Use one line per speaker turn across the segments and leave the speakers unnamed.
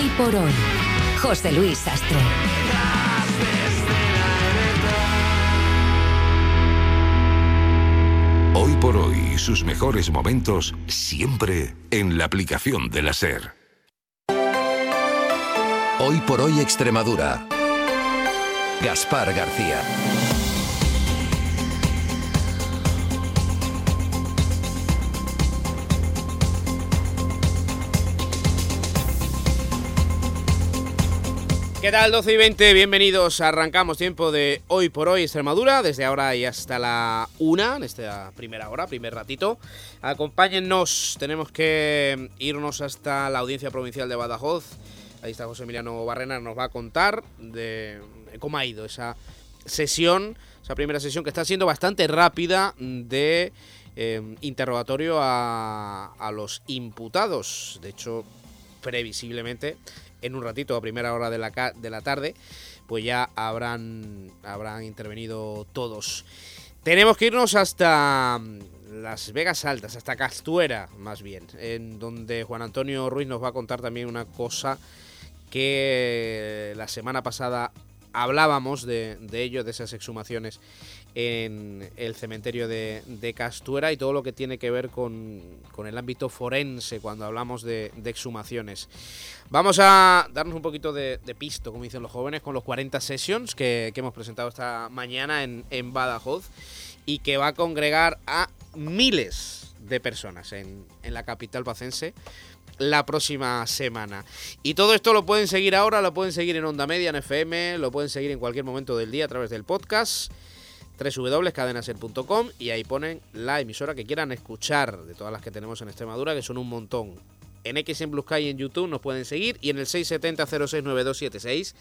por hoy. José Luis Sastre.
Hoy por hoy, sus mejores momentos siempre en la aplicación de la SER.
Hoy por hoy Extremadura. Gaspar García.
¿Qué tal? 12 y 20, bienvenidos. Arrancamos tiempo de Hoy por Hoy Extremadura, desde ahora y hasta la 1, en esta primera hora, primer ratito. Acompáñennos, tenemos que irnos hasta la Audiencia Provincial de Badajoz. Ahí está José Emiliano Barrena, nos va a contar de cómo ha ido esa sesión, esa primera sesión que está siendo bastante rápida de interrogatorio a los imputados. De hecho, previsiblemente, en un ratito, a primera hora de la tarde, pues ya habrán intervenido todos. Tenemos que irnos hasta Las Vegas Altas, hasta Castuera, más bien, en donde Juan Antonio Ruiz nos va a contar también una cosa que la semana pasada hablábamos de ello, de esas exhumaciones en el cementerio de Castuera y todo lo que tiene que ver con el ámbito forense cuando hablamos de exhumaciones. Vamos a darnos un poquito de pisto, como dicen los jóvenes, con los 40 Sessions que hemos presentado esta mañana en Badajoz y que va a congregar a miles de personas en la capital pacense la próxima semana. Y todo esto lo pueden seguir ahora, lo pueden seguir en Onda Media, en FM, lo pueden seguir en cualquier momento del día a través del podcast www.cadenaser.com, y ahí ponen la emisora que quieran escuchar de todas las que tenemos en Extremadura, que son un montón. En X, en Blue Sky y en YouTube nos pueden seguir, y en el 670-069276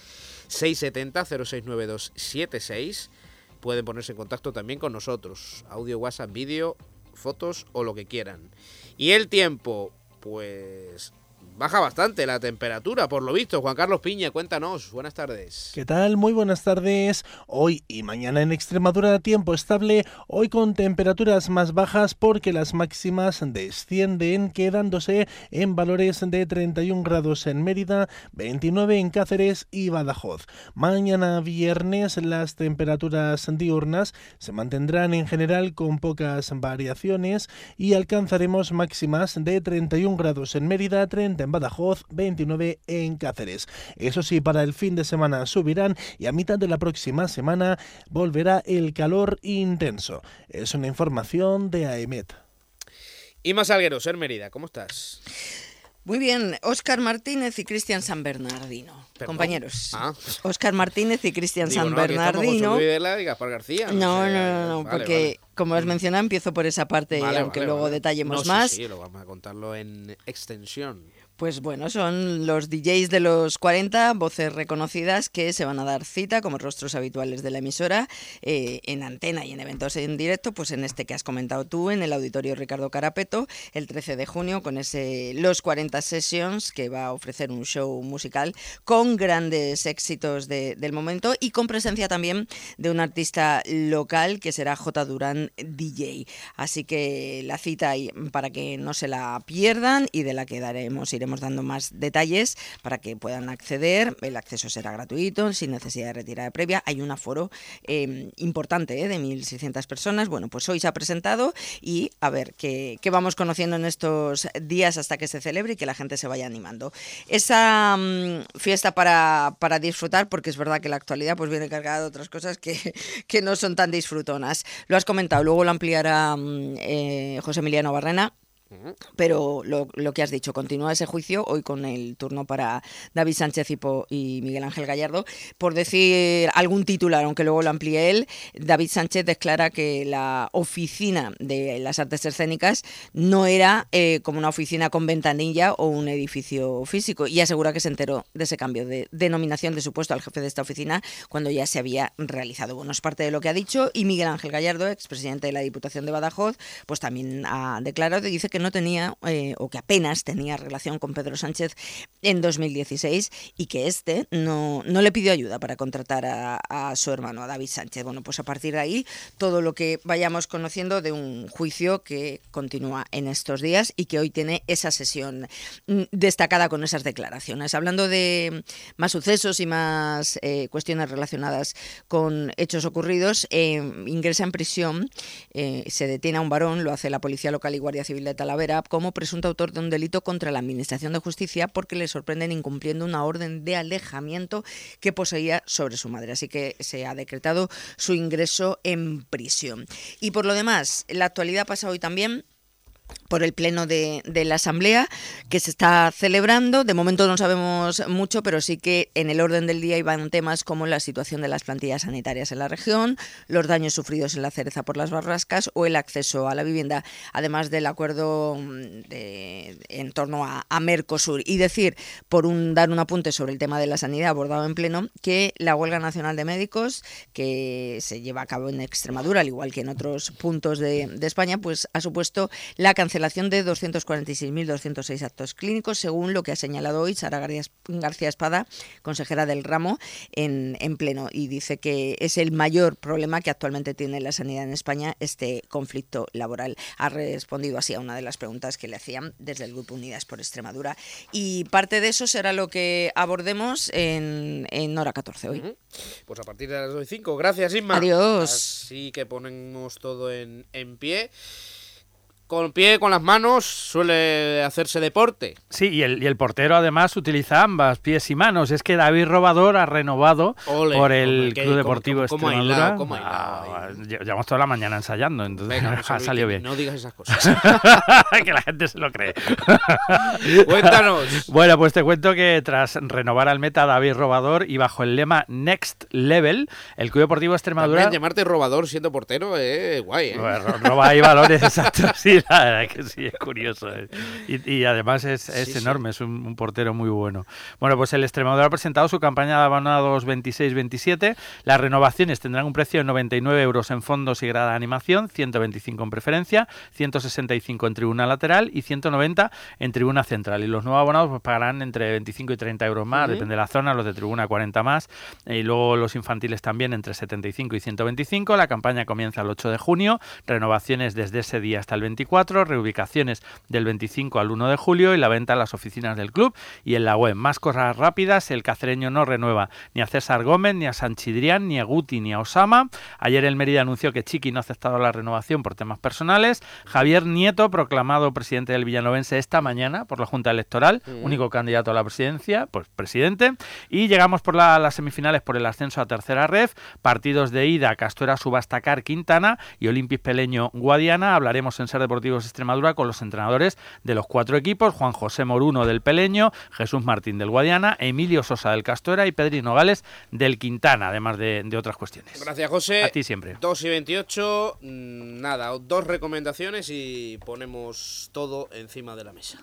670-069276 pueden ponerse en contacto también con nosotros. Audio, WhatsApp, vídeo, fotos o lo que quieran. Y el tiempo, pues baja bastante la temperatura, por lo visto. Juan Carlos Piña, cuéntanos. Buenas tardes.
¿Qué tal? Muy buenas tardes. Hoy y mañana en Extremadura tiempo estable, hoy con temperaturas más bajas porque las máximas descienden, quedándose en valores de 31 grados en Mérida, 29 en Cáceres y Badajoz. Mañana viernes las temperaturas diurnas se mantendrán en general con pocas variaciones y alcanzaremos máximas de 31 grados en Mérida, 30 en Badajoz, 29 en Cáceres. Eso sí, para el fin de semana subirán y a mitad de la próxima semana volverá el calor intenso. Es una información de AEMET.
Inma Salguero, Ser Mérida, ¿cómo estás?
Muy bien, Óscar Martínez y Cristian San Bernardino.
¿Perdón?
Compañeros.
Ah.
Óscar Martínez y Cristian San
Aquí estamos
Bernardino.
José Luis Vela y Gaspar García.
No,
Vale,
porque
vale.
como has mencionado, empiezo por esa parte, aunque luego detallemos más.
Sí, lo vamos a contarlo en extensión.
Pues bueno, son los DJs de los 40, voces reconocidas que se van a dar cita como rostros habituales de la emisora en antena y en eventos en directo, pues en este que has comentado tú, en el Auditorio Ricardo Carapeto, el 13 de junio, con ese Los 40 Sessions, que va a ofrecer un show musical con grandes éxitos del momento y con presencia también de un artista local que será J. Durán DJ. Así que la cita ahí para que no se la pierdan y de la que iremos dando más detalles para que puedan acceder. El acceso será gratuito, sin necesidad de retirada previa. Hay un aforo importante de 1.600 personas. Bueno, pues hoy se ha presentado y a ver qué vamos conociendo en estos días hasta que se celebre y que la gente se vaya animando. Esa fiesta para disfrutar, porque es verdad que la actualidad pues viene cargada de otras cosas que no son tan disfrutonas. Lo has comentado, luego lo ampliará José Emiliano Barrena. Pero lo que has dicho, continúa ese juicio hoy con el turno para David Sánchez y Miguel Ángel Gallardo. Por decir algún titular, aunque luego lo amplíe él, David Sánchez declara que la oficina de las artes escénicas no era como una oficina con ventanilla o un edificio físico, y asegura que se enteró de ese cambio de denominación de su puesto al jefe de esta oficina cuando ya se había realizado. Bueno, es parte de lo que ha dicho, y Miguel Ángel Gallardo, expresidente de la Diputación de Badajoz, pues también ha declarado y dice que que no tenía o que apenas tenía relación con Pedro Sánchez en 2016 y que no le pidió ayuda para contratar a su hermano, a David Sánchez. Bueno, pues a partir de ahí, todo lo que vayamos conociendo de un juicio que continúa en estos días y que hoy tiene esa sesión destacada con esas declaraciones. Hablando de más sucesos y más cuestiones relacionadas con hechos ocurridos, ingresa en prisión, se detiene a un varón, lo hace la Policía Local y Guardia Civil de Talavera, como presunto autor de un delito contra la Administración de Justicia porque le sorprenden incumpliendo una orden de alejamiento que poseía sobre su madre. Así que se ha decretado su ingreso en prisión. Y por lo demás, la actualidad pasa hoy también por el pleno de la Asamblea que se está celebrando. De momento no sabemos mucho, pero sí que en el orden del día iban temas como la situación de las plantillas sanitarias en la región, los daños sufridos en la Cereza por las borrascas o el acceso a la vivienda, además del acuerdo en torno a Mercosur. Y decir, dar un apunte sobre el tema de la sanidad abordado en pleno, que la huelga nacional de médicos que se lleva a cabo en Extremadura, al igual que en otros puntos de España, pues ha supuesto la cancelación de 246.206 actos clínicos, según lo que ha señalado hoy Sara García Espada, consejera del ramo, en pleno. Y dice que es el mayor problema que actualmente tiene la sanidad en España, este conflicto laboral. Ha respondido así a una de las preguntas que le hacían desde el Grupo Unidas por Extremadura. Y parte de eso será lo que abordemos en Hora 14 hoy.
Pues a partir de las 2:05. Gracias, Inma.
Adiós.
Así que ponemos todo en pie. Con las manos suele hacerse deporte.
Sí, y el portero además utiliza ambas, pies y manos. Es que David Robador ha renovado por el Club Deportivo Extremadura. Llevamos toda la mañana ensayando, entonces venga, ha salido bien.
No digas esas cosas.
Que la gente se lo cree.
Cuéntanos.
Bueno, pues te cuento que tras renovar al meta David Robador y bajo el lema Next Level, el Club Deportivo Extremadura...
También llamarte Robador siendo portero, guay,
Bueno, roba ahí valores, exacto, sí. La verdad es que sí, es curioso. Y además es enorme, sí. Es un portero muy bueno. Bueno, pues el Extremadura ha presentado su campaña de abonados 26-27. Las renovaciones tendrán un precio de 99 euros en fondos y grada de animación, 125 en preferencia, 165 en tribuna lateral y 190 en tribuna central. Y los nuevos abonados pues pagarán entre 25 y 30 euros más, depende de la zona, los de tribuna 40 más. Y luego los infantiles también entre 75 y 125. La campaña comienza el 8 de junio, renovaciones desde ese día hasta el 24. Reubicaciones del 25 al 1 de julio y la venta en las oficinas del club y en la web. Más cosas rápidas, el cacereño no renueva ni a César Gómez, ni a Sanchidrián, ni a Guti, ni a Osama. Ayer el Mérida anunció que Chiqui no ha aceptado la renovación por temas personales. Javier Nieto, proclamado presidente del Villanovense esta mañana por la Junta Electoral, único candidato a la presidencia, pues presidente. Y llegamos por las semifinales por el ascenso a tercera ref, partidos de ida, Castuera Subastacar Quintana y Olimpis Peleño Guadiana. Hablaremos en Ser Deportivos Extremadura con los entrenadores de los 4 equipos, Juan José Moruno del Peleño, Jesús Martín del Guadiana, Emilio Sosa del Castuera y Pedri Nogales del Quintana, además de otras cuestiones.
Gracias, José.
A ti siempre.
2:28, nada, 2 recomendaciones y ponemos todo encima de la mesa.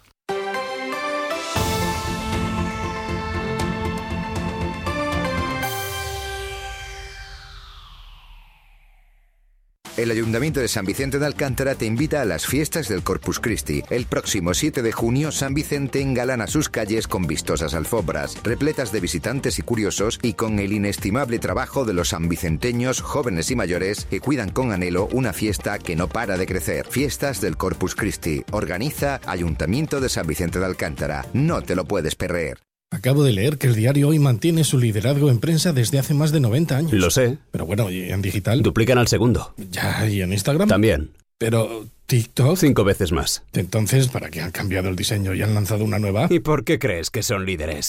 El Ayuntamiento de San Vicente de Alcántara te invita a las fiestas del Corpus Christi. El próximo 7 de junio, San Vicente engalana sus calles con vistosas alfombras, repletas de visitantes y curiosos y con el inestimable trabajo de los sanvicenteños, jóvenes y mayores, que cuidan con anhelo una fiesta que no para de crecer. Fiestas del Corpus Christi. Organiza Ayuntamiento de San Vicente de Alcántara. No te lo puedes perder.
Acabo de leer que el diario Hoy mantiene su liderazgo en prensa desde hace más de 90 años.
Lo sé.
Pero bueno, ¿y en digital?
Duplican al segundo.
Ya, ¿y en Instagram?
También.
Pero TikTok...
5 veces más.
Entonces, ¿para qué han cambiado el diseño y han lanzado una nueva?
¿Y por qué crees que son líderes?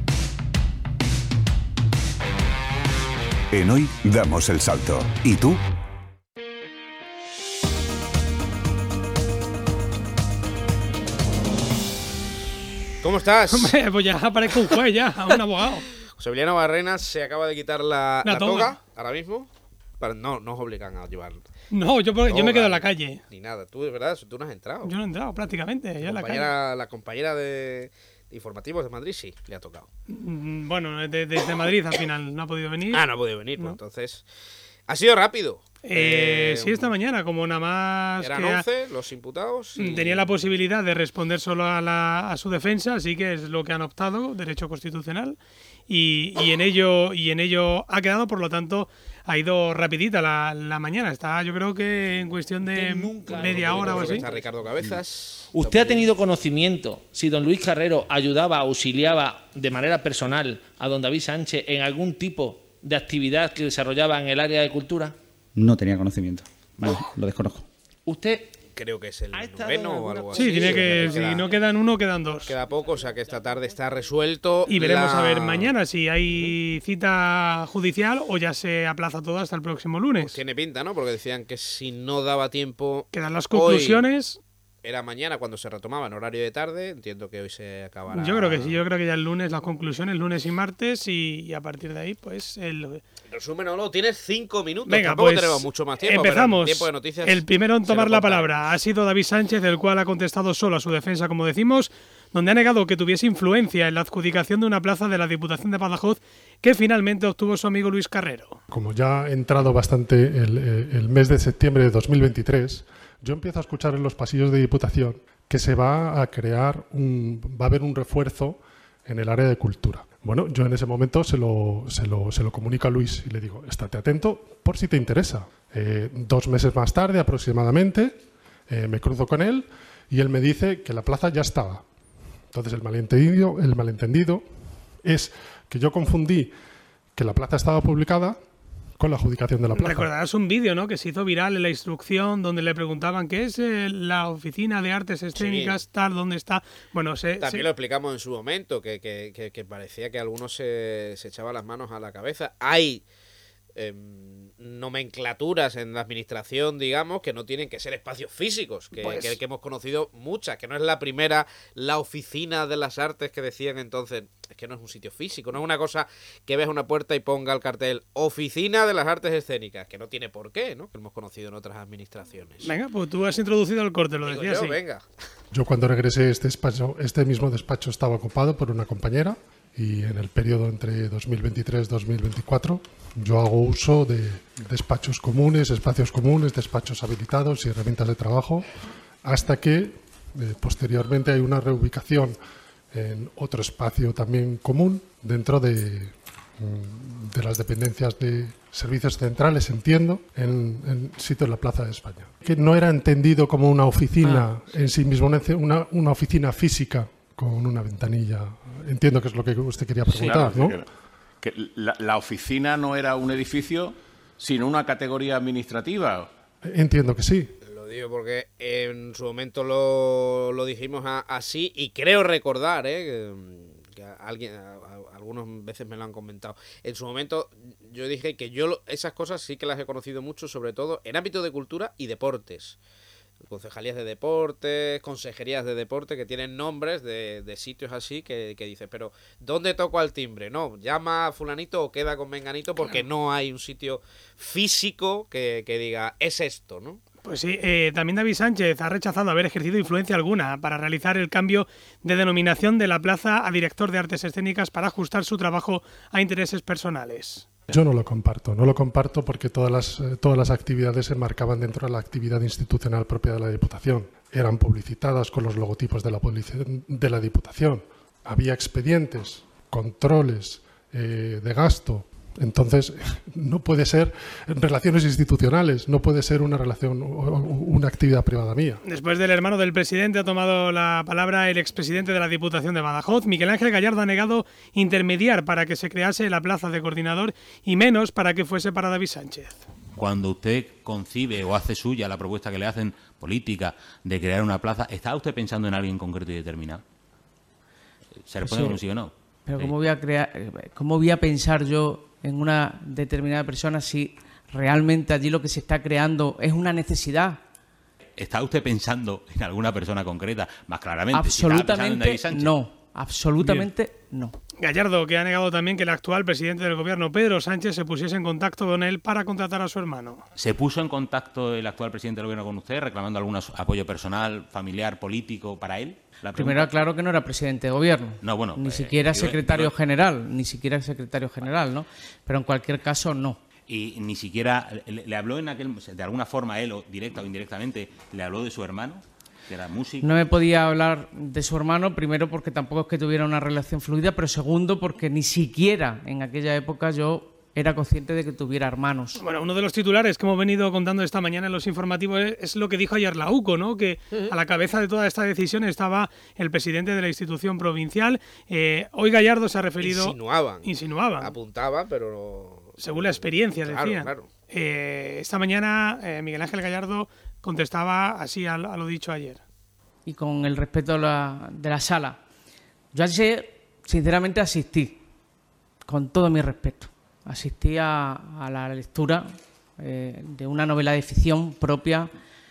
En Hoy damos el salto. ¿Y tú?
¿Cómo estás?
Hombre, pues ya parezco un juez, ya, un abogado.
José Emiliano Barrenas se acaba de quitar la toga ahora mismo. No os obligan a llevar.
No, yo me quedo en la calle.
Ni nada, tú de verdad, tú no has entrado.
Yo no he entrado prácticamente, ya en la calle.
La compañera de informativos de Madrid sí, le ha tocado.
Bueno, desde Madrid al final no ha podido venir.
No ha podido venir, pues entonces Ha sido rápido.
Sí, esta mañana, como nada más...
Eran 11 los imputados.
Tenía la posibilidad de responder solo a su defensa, así que es lo que han optado, derecho constitucional, y en ello ha quedado, por lo tanto, ha ido rapidita la mañana. Está, yo creo que en cuestión de media hora o así.
Está Ricardo Cabezas.
¿Usted ha tenido conocimiento si don Luis Carrero ayudaba, auxiliaba de manera personal a don David Sánchez en algún tipo de actividad que desarrollaba en el área de cultura?
No tenía conocimiento. Vale, lo desconozco.
¿Usted?
Creo que es el noveno o algo
así. Sí, tiene que, si no quedan uno, quedan dos.
Queda poco, o sea que esta tarde está resuelto.
Y veremos a ver mañana si hay cita judicial o ya se aplaza todo hasta el próximo lunes.
Pues tiene pinta, ¿no? Porque decían que si no daba tiempo...
Quedan las conclusiones...
Era mañana cuando se retomaba en horario de tarde. Entiendo que hoy se acabará.
Yo creo que sí. Yo creo que ya el lunes las conclusiones, lunes y martes, y a partir de ahí, pues... El
resumen, no, tienes 5 minutos.
Venga,
tampoco
pues,
tenemos mucho más tiempo.
Empezamos.
Pero tiempo de noticias,
el primero en tomar la palabra ha sido David Sánchez, el cual ha contestado solo a su defensa, como decimos, donde ha negado que tuviese influencia en la adjudicación de una plaza de la Diputación de Badajoz que finalmente obtuvo su amigo Luis Carrero.
Como ya ha entrado bastante el mes de septiembre de 2023, yo empiezo a escuchar en los pasillos de Diputación que se va a crear va a haber un refuerzo en el área de cultura. Bueno, yo en ese momento se lo comunico a Luis y le digo, estate atento por si te interesa. 2 meses más tarde aproximadamente me cruzo con él y él me dice que la plaza ya estaba. Entonces el malentendido es que yo confundí que la plaza estaba publicada con la adjudicación de la plaza.
Recordarás un vídeo, ¿no?, que se hizo viral en la instrucción donde le preguntaban qué es la Oficina de Artes Escénicas, tal, dónde está. Bueno,
también lo explicamos en su momento, que parecía que algunos se echaban las manos a la cabeza. Hay nomenclaturas en la administración, digamos, que no tienen que ser espacios físicos, que hemos conocido muchas, que no es la primera, la Oficina de las Artes que decían entonces, es que no es un sitio físico, no es una cosa que ves una puerta y ponga el cartel Oficina de las Artes Escénicas, que no tiene por qué, ¿no?, que hemos conocido en otras administraciones.
Venga, pues tú has introducido el corte, lo decías así.
Venga.
Yo cuando regresé este mismo despacho estaba ocupado por una compañera y en el periodo entre 2023 y 2024 yo hago uso de despachos comunes, espacios comunes, despachos habilitados y herramientas de trabajo hasta que posteriormente hay una reubicación en otro espacio también común dentro de las dependencias de servicios centrales, entiendo, en sitio en la Plaza de España. Que no era entendido como una oficina en sí mismo, una oficina física con una ventanilla. Entiendo que es lo que usted quería preguntar,
sí, claro, ¿no? Que la oficina no era un edificio, sino una categoría administrativa.
Entiendo que sí.
Lo digo porque en su momento lo dijimos así y creo recordar, que algunas veces me lo han comentado. En su momento yo dije que esas cosas sí que las he conocido mucho, sobre todo en ámbito de cultura y deportes. Concejalías de deportes, consejerías de deporte, que tienen nombres de sitios así que dices, pero ¿dónde toco al timbre? No, llama a fulanito o queda con menganito porque no hay un sitio físico que diga, es esto, ¿no?
Pues sí, también David Sánchez ha rechazado haber ejercido influencia alguna para realizar el cambio de denominación de la plaza a director de artes escénicas para ajustar su trabajo a intereses personales.
Yo no lo comparto porque todas las actividades se marcaban dentro de la actividad institucional propia de la Diputación. Eran publicitadas con los logotipos de la Diputación. Había expedientes, controles de gasto. Entonces, no puede ser relaciones institucionales, no puede ser una actividad privada mía.
Después del hermano del presidente ha tomado la palabra el expresidente de la Diputación de Badajoz. Miguel Ángel Gallardo ha negado intermediar para que se crease la plaza de coordinador y menos para que fuese para David Sánchez.
Cuando usted concibe o hace suya la propuesta que le hacen política de crear una plaza, ¿está usted pensando en alguien concreto y determinado? ¿Se responde con un sí o no?
Pero sí. ¿Cómo voy a pensar yo en una determinada persona si realmente allí lo que se está creando es una necesidad?
¿Está usted pensando en alguna persona concreta? Más claramente.
Absolutamente no. Absolutamente no.
Gallardo, que ha negado también que el actual presidente del gobierno, Pedro Sánchez, se pusiese en contacto con él para contratar a su hermano.
¿Se puso en contacto el actual presidente del gobierno con usted reclamando algún apoyo personal, familiar, político para él?
Primero aclaro que no era presidente de gobierno,
no, bueno,
ni siquiera secretario general, ¿no? Pero en cualquier caso no.
y ni siquiera le habló de alguna forma él, o directa o indirectamente, le habló de su hermano, que era músico.
No me podía hablar de su hermano, primero porque tampoco es que tuviera una relación fluida, pero segundo porque ni siquiera en aquella época yo era consciente de que tuviera hermanos.
Bueno, uno de los titulares que hemos venido contando esta mañana en los informativos es lo que dijo ayer la UCO, ¿no? Que a la cabeza de toda esta decisión estaba el presidente de la institución provincial. Hoy Gallardo se ha referido... Insinuaban.
Apuntaban, pero no...
Según la experiencia, decían.
Claro.
Esta mañana Miguel Ángel Gallardo contestaba así a lo dicho ayer.
Y con el respeto de la sala. Yo ayer, sinceramente, asistí, con todo mi respeto. Asistí a la lectura de una novela de ficción propia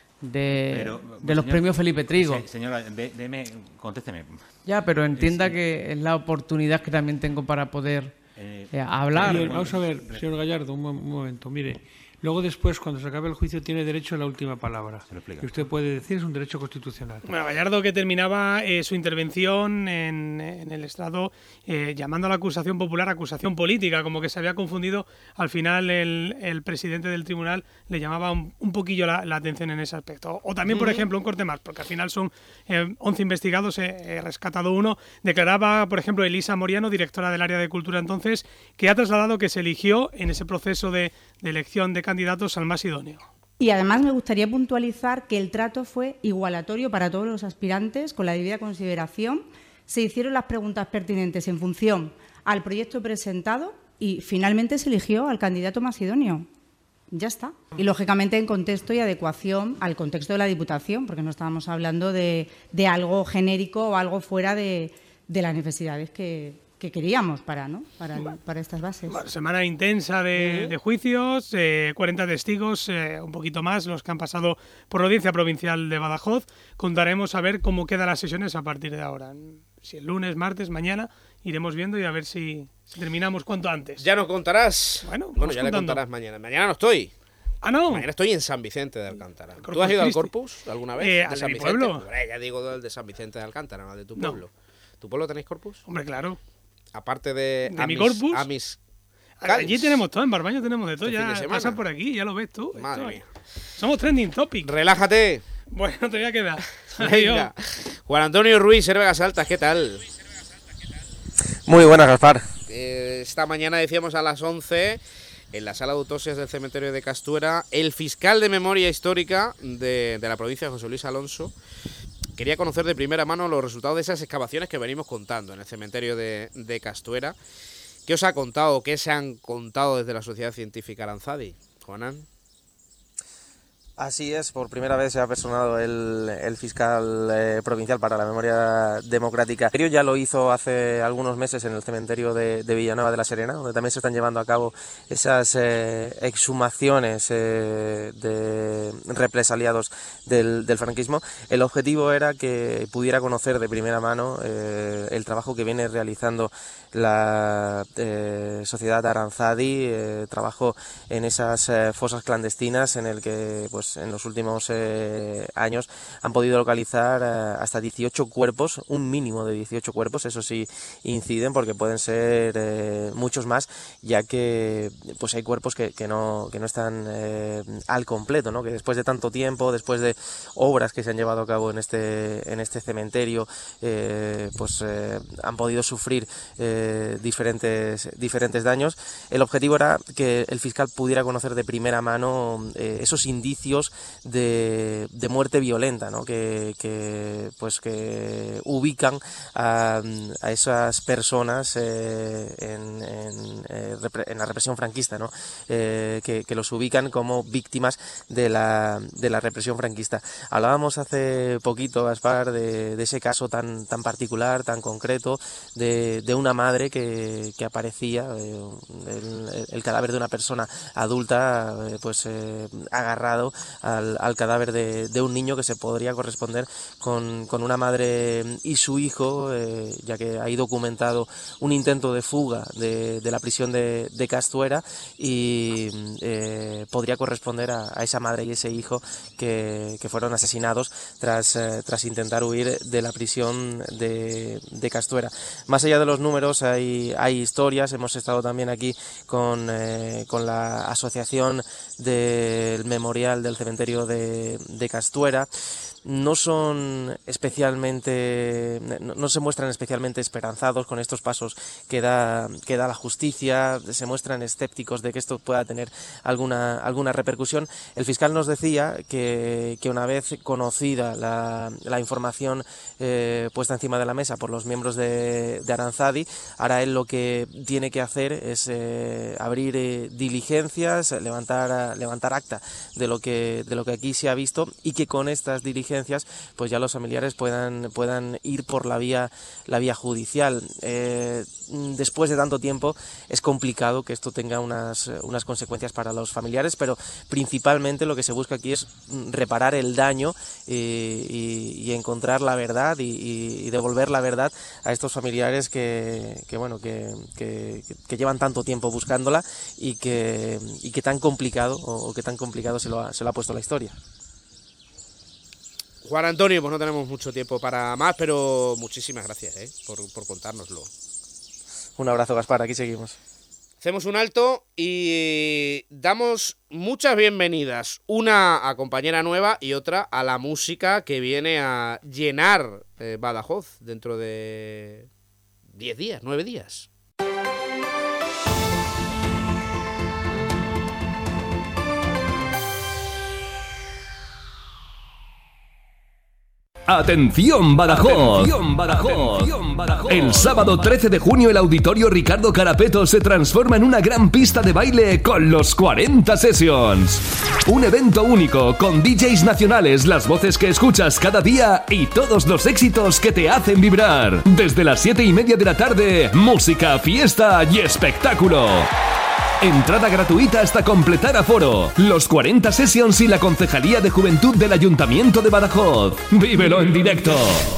de los premios Felipe Trigo.
Señora, contésteme.
Ya, pero entienda que es la oportunidad que también tengo para poder hablar.
Bien, vamos a ver, señor Gallardo, un momento. Mire, luego después, cuando se acabe el juicio, tiene derecho a la última palabra. Que usted puede decir, es un derecho constitucional.
Bueno, Gallardo, que terminaba su intervención en el estrado llamando a la acusación popular acusación política, como que se había confundido. Al final el presidente del tribunal le llamaba un poquillo la atención en ese aspecto. O también, por ejemplo, un corte más, porque al final son 11 investigados, he rescatado uno. Declaraba, por ejemplo, Elisa Moriano, directora del área de cultura entonces, que ha trasladado que se eligió en ese proceso de elección de candidatos al más idóneo.
Y además me gustaría puntualizar que el trato fue igualatorio para todos los aspirantes, con la debida consideración. Se hicieron las preguntas pertinentes en función al proyecto presentado y finalmente se eligió al candidato más idóneo. Ya está. Y lógicamente en contexto y adecuación al contexto de la Diputación, porque no estábamos hablando de algo genérico o algo fuera de las necesidades que queríamos para estas bases.
Bueno, semana intensa de juicios, 40 testigos, un poquito más, los que han pasado por la Audiencia Provincial de Badajoz. Contaremos a ver cómo quedan las sesiones a partir de ahora. Si el lunes, martes, mañana, iremos viendo y a ver si terminamos cuanto antes.
Ya nos contarás.
Bueno,
ya le contarás mañana. Mañana no estoy.
Ah, no.
Mañana estoy en San Vicente de Alcántara. ¿Tú has ido al Corpus alguna vez?
¿De
San
mi pueblo?
Hombre, ya digo del de San Vicente de Alcántara, no de tu pueblo. No. ¿Tu pueblo tenéis Corpus?
Hombre, claro.
Aparte de
mi Corpus, allí
Cáliz.
Tenemos todo, en Barbaño tenemos de todo.
Este
ya pasa por aquí, ya lo ves tú.
Madre mía.
Somos trending topic.
Relájate.
Bueno, te voy a quedar.
Venga. Juan Antonio Ruiz, Hervegas Altas, ¿qué tal?
Muy buenas, Gaspar.
Esta mañana decíamos a las 11, en la sala de autopsias del cementerio de Castuera, el fiscal de memoria histórica de la provincia, José Luis Alonso, quería conocer de primera mano los resultados de esas excavaciones que venimos contando en el cementerio de Castuera. ¿Qué os ha contado? ¿Qué se han contado desde la Sociedad Científica Aranzadi? Juanán.
Así es, por primera vez se ha personado el fiscal provincial para la memoria democrática. Ya lo hizo hace algunos meses en el cementerio de Villanueva de la Serena, donde también se están llevando a cabo esas exhumaciones de represaliados del franquismo. El objetivo era que pudiera conocer de primera mano el trabajo que viene realizando la Sociedad Aranzadi, trabajo en esas fosas clandestinas en el que pues en los últimos años han podido localizar hasta 18 cuerpos, un mínimo de 18 cuerpos. Eso sí inciden porque pueden ser muchos más, ya que pues hay cuerpos que no están al completo, ¿no? Que después de tanto tiempo, después de obras que se han llevado a cabo en este cementerio, han podido sufrir diferentes daños. El objetivo era que el fiscal pudiera conocer de primera mano esos indicios de muerte violenta, ¿no? que ubican a esas personas en la represión franquista, ¿no? Que los ubican como víctimas de la represión franquista. Hablábamos hace poquito, Gaspar, de ese caso tan particular, tan concreto, de una madre que aparecía, el cadáver de una persona adulta agarrado al cadáver de un niño que se podría corresponder con una madre y su hijo, ya que hay documentado un intento de fuga de la prisión de Castuera, y podría corresponder a esa madre y ese hijo que fueron asesinados tras intentar huir de la prisión de Castuera. Más allá de los números hay historias. Hemos estado también aquí con la asociación del memorial del cementerio de Castuera. No se muestran especialmente esperanzados con estos pasos que da la justicia, se muestran escépticos de que esto pueda tener alguna repercusión. El fiscal nos decía que una vez conocida la información puesta encima de la mesa por los miembros de Aranzadi, ahora él lo que tiene que hacer es abrir diligencias, levantar acta de lo que aquí se ha visto, y que con estas diligencias pues ya los familiares puedan ir por la vía judicial. Después de tanto tiempo es complicado que esto tenga unas consecuencias para los familiares, pero principalmente lo que se busca aquí es reparar el daño y encontrar la verdad y devolver la verdad a estos familiares que llevan tanto tiempo buscándola y que tan complicado se lo ha puesto la historia.
Juan Antonio, pues no tenemos mucho tiempo para más, pero muchísimas gracias por contárnoslo.
Un abrazo, Gaspar, aquí seguimos.
Hacemos un alto y damos muchas bienvenidas, una a compañera nueva y otra a la música que viene a llenar Badajoz dentro de 10 días, 9 días.
¡Atención, Badajoz! ¡Atención, Badajoz! ¡Atención, Badajoz! El sábado 13 de junio el Auditorio Ricardo Carapeto se transforma en una gran pista de baile con los 40 Sessions. Un evento único con DJs nacionales, las voces que escuchas cada día y todos los éxitos que te hacen vibrar. Desde las 7:30 de la tarde, música, fiesta y espectáculo. Entrada gratuita hasta completar aforo. Los 40 Sessions y la Concejalía de Juventud del Ayuntamiento de Badajoz. ¡Vívelo en directo!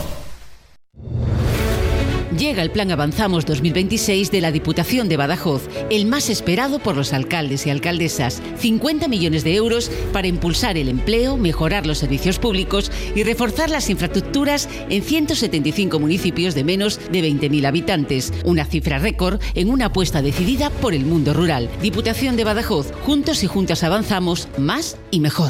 Llega el Plan Avanzamos 2026 de la Diputación de Badajoz, el más esperado por los alcaldes y alcaldesas. 50 millones de euros para impulsar el empleo, mejorar los servicios públicos y reforzar las infraestructuras en 175 municipios de menos de 20.000 habitantes. Una cifra récord en una apuesta decidida por el mundo rural. Diputación de Badajoz, juntos y juntas avanzamos más y mejor.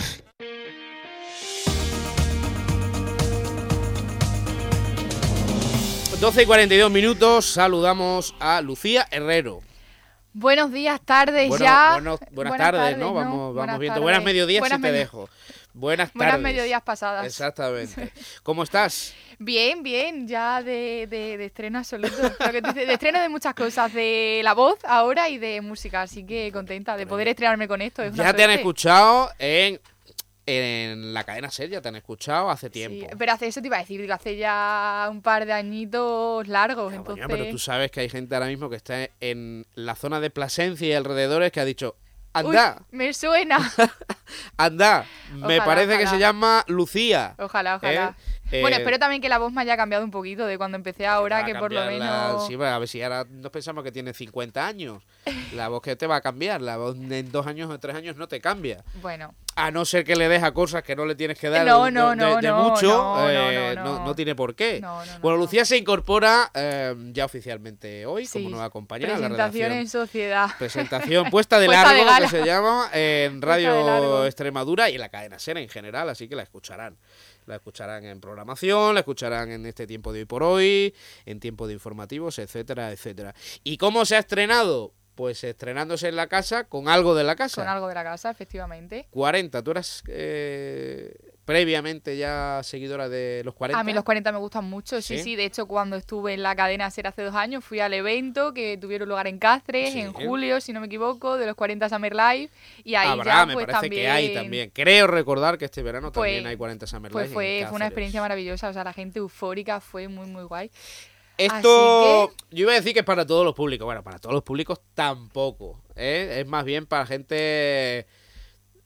12:42, saludamos a Lucía Herrero.
Buenos días, tardes
Buenas tardes, ¿no? Vamos viendo.
Tardes.
Buenas mediodías si te dejo. Buenas tardes.
Buenas mediodías pasadas.
Exactamente. ¿Cómo estás?
Bien, ya de estreno absoluto. De estreno de muchas cosas, de la voz ahora y de música, así que contenta de poder estrenarme con esto. Es una
ya te han
suerte.
escuchado en la cadena SER, ya te han escuchado hace tiempo.
Sí, pero hace eso te iba a decir, digo, hace ya un par de añitos largos. Entonces...
Pero tú sabes que hay gente ahora mismo que está en la zona de Plasencia y alrededores que ha dicho, ¡anda!
Uy, me suena.
¡Anda! Me parece que se llama Lucía.
Ojalá. Bueno, espero también que la voz me haya cambiado un poquito de cuando empecé ahora, que por lo menos...
Sí, a ver si ahora nos pensamos que tiene 50 años. La voz que te va a cambiar, la voz en 2 años o 3 años no te cambia.
Bueno.
A no ser que le des a cosas que no le tienes que dar
No,
mucho, no tiene por qué. Bueno, Lucía se incorpora ya oficialmente hoy como nueva compañera.
Presentación en sociedad.
Presentación puesta de largo, que se llama, en Radio Extremadura y en la cadena SER en general, así que la escucharán. La escucharán en programación, la escucharán en este tiempo de hoy por hoy, en tiempo de informativos, etcétera, etcétera. ¿Y cómo se ha estrenado? Pues estrenándose en la casa con algo de la casa.
Con algo de la casa, efectivamente.
40, tú eras previamente ya seguidora de los 40.
A mí los 40 me gustan mucho, sí. De hecho, cuando estuve en la cadena SER hace 2 años, fui al evento que tuvieron lugar en Cáceres, en julio, si no me equivoco, de los 40 Summer Live. Y ahí
me parece que hay también. Creo recordar que este verano también hay 40 Summer Live.
Pues fue una experiencia maravillosa, o sea, la gente eufórica, fue muy, muy guay.
Esto, yo iba a decir que es para todos los públicos. Bueno, para todos los públicos tampoco, ¿eh? Es más bien para gente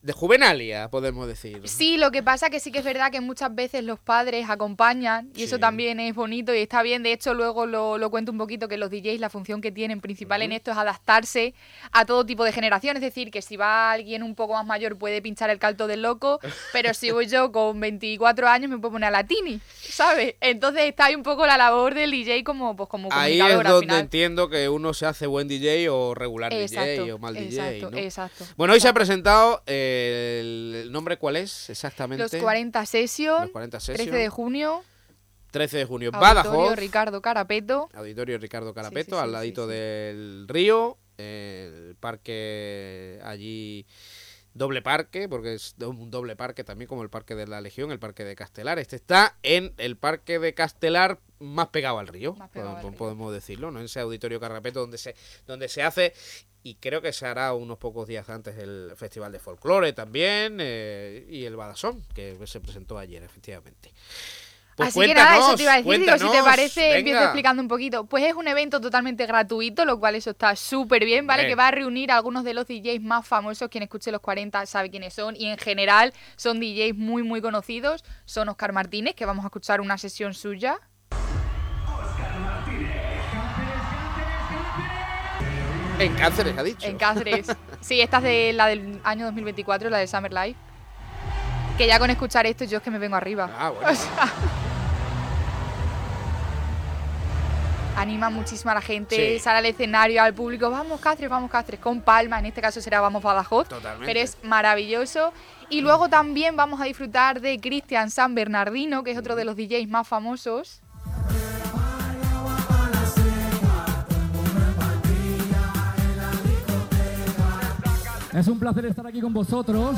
de juvenalia, podemos decir.
Sí, lo que pasa que sí que es verdad que muchas veces los padres acompañan y eso también es bonito y está bien. De hecho, luego lo cuento un poquito, que los DJs, la función que tienen principal en esto es adaptarse a todo tipo de generación. Es decir, que si va alguien un poco más mayor puede pinchar el Canto del Loco, pero si voy yo con 24 años me puedo poner a Latini, ¿sabes? Entonces está ahí un poco la labor del DJ como comunicador.
Ahí es donde entiendo que uno se hace buen DJ o regular DJ o mal DJ, ¿no?
Exacto.
Bueno, hoy se ha presentado el nombre, ¿cuál es exactamente?
Los 40 Sessions, 13 de junio.
13 de junio,
Auditorio
Badajoz.
Ricardo Carapeto.
Auditorio Ricardo Carapeto, al ladito del río, el parque allí, doble parque, porque es un doble parque también como el Parque de la Legión, el Parque de Castelar. Este está en el Parque de Castelar más pegado al río, podemos decirlo, ¿no? En ese Auditorio Carapeto donde se hace, y creo que se hará unos pocos días antes el Festival de Folclore también, y el Badasón, que se presentó ayer, efectivamente. Pues
así que nada, eso te iba a decir, digo, si te parece, empiezo explicando un poquito. Pues es un evento totalmente gratuito, lo cual eso está súper bien, ¿vale? Que va a reunir a algunos de los DJs más famosos. Quien escuche los 40 sabe quiénes son, y en general son DJs muy, muy conocidos. Son Óscar Martínez, que vamos a escuchar una sesión suya.
En Cáceres, ha dicho.
En Cáceres. Sí, esta es de la del año 2024, la de Summer Live. Que ya con escuchar esto yo es que me vengo arriba.
Ah, bueno.
O sea, anima muchísimo a la gente, sale al escenario, al público, vamos Cáceres, con palma, en este caso será vamos Badajoz.
Totalmente.
Pero es maravilloso. Y luego también vamos a disfrutar de Cristian San Bernardino, que es otro de los DJs más famosos.
Es un placer estar aquí con vosotros.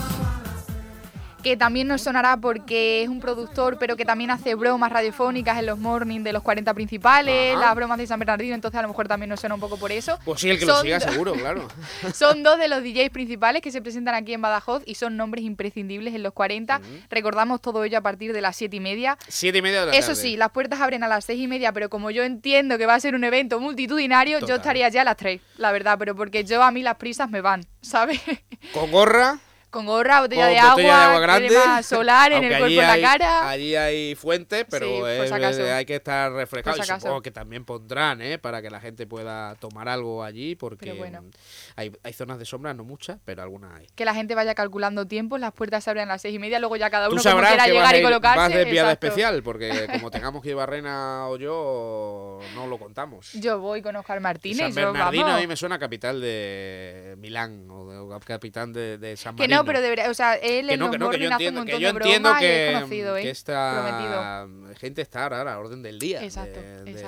Que también nos sonará porque es un productor, pero que también hace bromas radiofónicas en los mornings de los 40 principales, las bromas de San Bernardino, entonces a lo mejor también nos suena un poco por eso.
Pues sí, el que lo siga seguro, claro.
Son dos de los DJs principales que se presentan aquí en Badajoz y son nombres imprescindibles en los 40. Recordamos todo ello a partir de las 7:30.
7:30 de la tarde.
Eso sí, las puertas abren a las 6:30, pero como yo entiendo que va a ser un evento multitudinario, yo estaría ya a las 3, la verdad, pero porque a mí las prisas me van, ¿sabes?
Con gorra.
Con gorra, botella de agua grande, crema solar en el cuerpo, en la cara.
Allí hay fuentes, pero
sí,
hay que estar refrescado. Y supongo que también pondrán, para que la gente pueda tomar algo allí, porque bueno, hay zonas de sombra, no muchas, pero algunas hay.
Que la gente vaya calculando tiempos, las puertas se abren a las 6:30, luego ya cada uno como quiera llegar y colocarse.
Vas de enviada especial, porque como tengamos que ir Barrena o yo, no lo contamos.
Yo voy con Óscar Martínez.
San Bernardino a mí me suena capital de Milán, o capitán de San Marino.
No, pero debería, o sea, él en los morning hace un montón de bromas y es conocido,
que esta gente está ahora a la orden del día.
Exacto.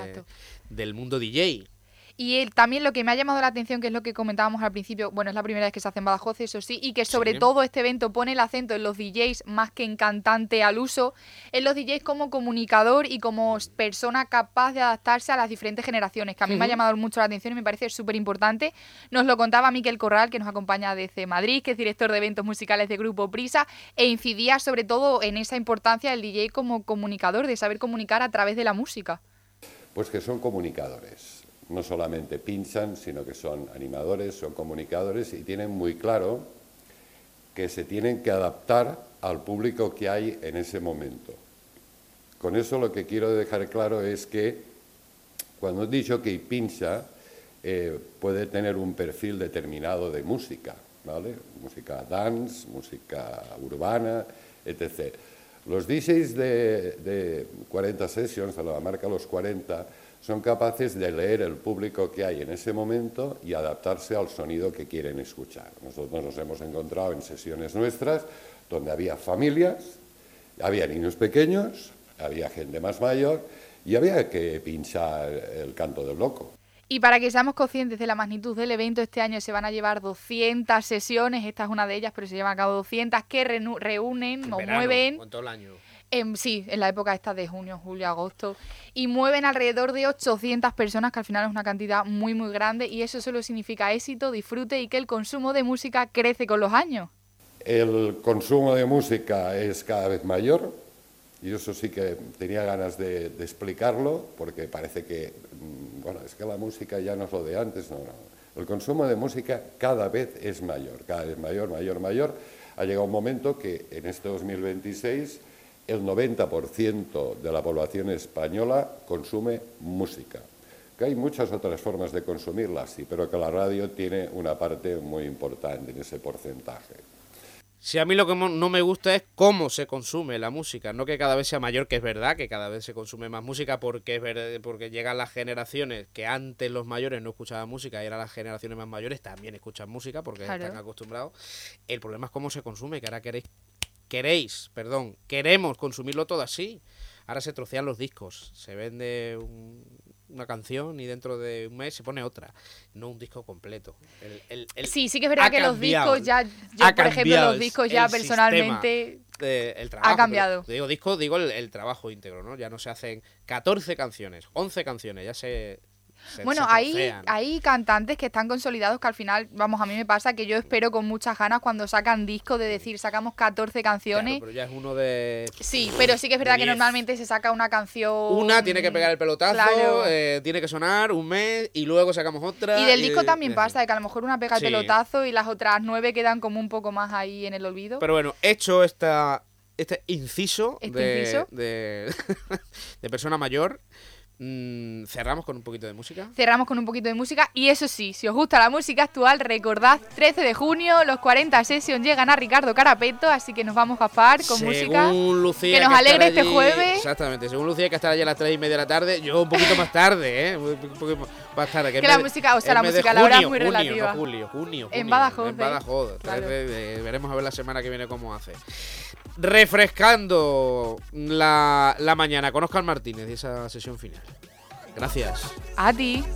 Del mundo DJ.
Y también lo que me ha llamado la atención, que es lo que comentábamos al principio, bueno, es la primera vez que se hace en Badajoz, eso sí, y que sobre todo este evento pone el acento en los DJs más que en cantante al uso, en los DJs como comunicador y como persona capaz de adaptarse a las diferentes generaciones, que a mí me ha llamado mucho la atención y me parece súper importante. Nos lo contaba Miquel Corral, que nos acompaña desde Madrid, que es director de eventos musicales de Grupo Prisa, e incidía sobre todo en esa importancia del DJ como comunicador, de saber comunicar a través de la música.
Pues que son comunicadores. No solamente pinchan, sino que son animadores, son comunicadores y tienen muy claro que se tienen que adaptar al público que hay en ese momento. Con eso lo que quiero dejar claro es que cuando he dicho que pincha, puede tener un perfil determinado de música, ¿vale? Música dance, música urbana, etc. Los DJs de 40 Sessions, de la marca Los 40, son capaces de leer el público que hay en ese momento y adaptarse al sonido que quieren escuchar. Nosotros nos hemos encontrado en sesiones nuestras donde había familias, había niños pequeños, había gente más mayor y había que pinchar el Canto del Loco.
Y para que seamos conscientes de la magnitud del evento, este año se van a llevar 200 sesiones, esta es una de ellas, pero se llevan a cabo 200 que reúnen o mueven...
En todo el año.
Sí, en la época esta de junio, julio, agosto, y mueven alrededor de 800 personas, que al final es una cantidad muy, muy grande, y eso solo significa éxito, disfrute y que el consumo de música crece con los años.
El consumo de música es cada vez mayor, y eso sí que tenía ganas de explicarlo, porque parece que, bueno, es que la música ya no es lo de antes, no. El consumo de música cada vez es mayor, cada vez mayor. Ha llegado un momento que en este 2026 el 90% de la población española consume música. Que hay muchas otras formas de consumirla, sí, pero que la radio tiene una parte muy importante en ese porcentaje.
Si a mí lo que no me gusta es cómo se consume la música, no que cada vez sea mayor, que es verdad que cada vez se consume más música porque es verdad, porque llegan las generaciones que antes los mayores no escuchaban música y ahora las generaciones más mayores también escuchan música porque están acostumbrados. El problema es cómo se consume, que ahora queremos consumirlo todo así. Ahora se trocean los discos, se vende una canción y dentro de un mes se pone otra, no un disco completo.
Sí que es verdad que los discos ya, yo por ejemplo los discos ya personalmente
el trabajo,
ha cambiado.
Digo disco, digo el trabajo íntegro, ¿no? Ya no se hacen 14 canciones, 11 canciones, ya se
bueno, hay cantantes que están consolidados que al final, vamos, a mí me pasa que yo espero con muchas ganas cuando sacan discos de decir, sacamos 14 canciones.
Claro, pero ya es uno de...
Sí, pero sí que es verdad que normalmente se saca una canción...
Una tiene que pegar el pelotazo, claro. Tiene que sonar un mes y luego sacamos otra.
Y del disco también pasa, de que a lo mejor una pega el pelotazo y las otras 9 quedan como un poco más ahí en el olvido.
Pero bueno, hecho este inciso de persona mayor... ¿Cerramos con un poquito de música?
Cerramos con un poquito de música y eso sí, si os gusta la música actual, recordad, 13 de junio, los 40 Sessions llegan a Ricardo Carapeto, así que nos vamos a Gaspar con música
Lucía,
que nos alegre este jueves.
Exactamente, según Lucía hay que estar allí a las 3:30 de la tarde, yo un poquito más tarde, un poquito más tarde.
Que la música, o sea, la música, la hora es muy relativa.
Junio.
En Badajoz.
En Badajoz.
Claro.
Veremos a ver la semana que viene cómo hace. Refrescando la mañana con Óscar Martínez y esa sesión final. Gracias.
A ti.